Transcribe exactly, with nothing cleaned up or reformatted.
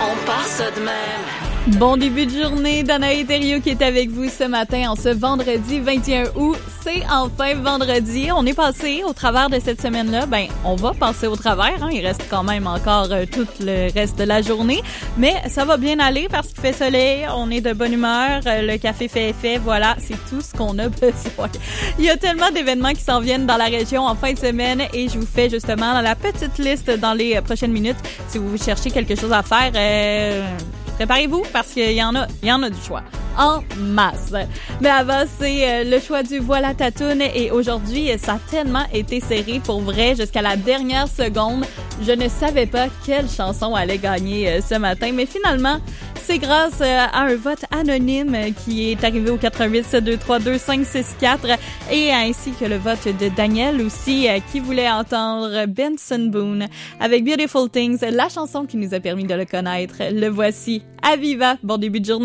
On part ça de même. Bon début de journée, Danae Thériault qui est avec vous ce matin en ce vendredi vingt et un août. C'est enfin vendredi. On est passé au travers de cette semaine-là. Ben, on va passer au travers. Hein. Il reste quand même encore euh, tout le reste de la journée. Mais ça va bien aller parce qu'il fait soleil. On est de bonne humeur. Euh, le café fait effet. Voilà, c'est tout ce qu'on a besoin. Il y a tellement d'événements qui s'en viennent dans la région en fin de semaine et je vous fais justement la petite liste dans les prochaines minutes. Si vous cherchez quelque chose à faire, euh, préparez-vous parce qu'il y en a, il y en a du choix. En masse. Mais avant, c'est euh, le choix du Voilà ta toune et aujourd'hui, ça a tellement été serré pour vrai jusqu'à la dernière seconde. Je ne savais pas quelle chanson allait gagner euh, ce matin, mais finalement, c'est grâce euh, à un vote anonyme euh, qui est arrivé au quatre un huit sept deux trois deux cinq six quatre et ainsi que le vote de Daniel aussi euh, qui voulait entendre Benson Boone avec Beautiful Things, la chanson qui nous a permis de le connaître. Le voici. À Viva. Bon début de journée.